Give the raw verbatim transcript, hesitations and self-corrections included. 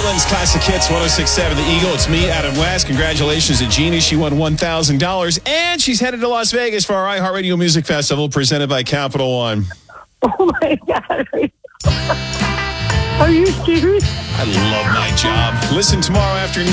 Portland's Classic Hits one oh six point seven The Eagle. It's me, Adam West. Congratulations to Jeannie. She won one thousand dollars. And she's headed to Las Vegas for our iHeartRadio Music Festival presented by Capital One. Oh, my God. Are you serious? I love my job. Listen tomorrow afternoon.